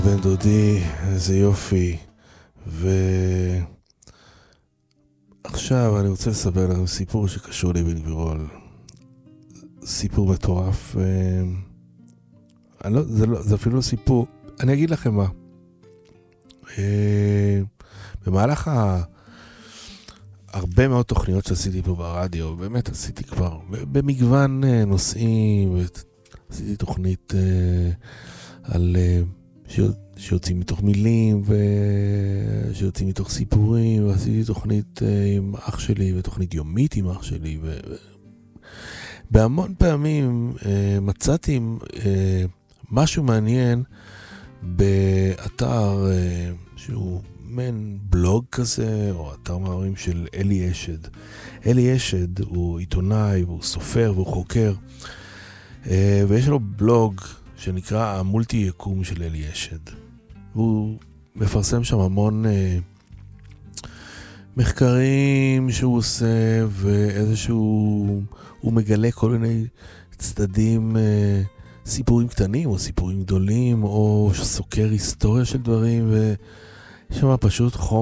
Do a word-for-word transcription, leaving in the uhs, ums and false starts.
בן דודי, איזה יופי. ועכשיו אני רוצה לספר לכם סיפור שקשור לבן גבירול. סיפור מטורף. אני לא, זה, לא, זה אפילו לא סיפור. אני אגיד לכם מה. במהלך ה... הרבה מאוד תוכניות שעשיתי פה ברדיו, באמת עשיתי כבר במגוון נושאים, עשיתי תוכנית על שיוצאים מתוך מילים ושיוצאים מתוך סיפורים, ועשיתי תוכנית עם אח שלי ותוכנית יומית עם אח שלי, ובהמון פעמים מצאתי משהו מעניין באתר שהוא מן בלוג כזה, או אתר מאמרים של אלי אשד. אלי אשד הוא עיתונאי, הוא סופר והוא חוקר, ויש לו בלוג שנקרא המולטי יקום של אלי אשד. הוא מפרסם שם המון מחקרים שהוא עושה, ואיזשהו, הוא מגלה כל מיני צדדים, סיפורים קטנים או סיפורים גדולים, או סוקר היסטוריה של דברים, ו... יש שם פשוט חום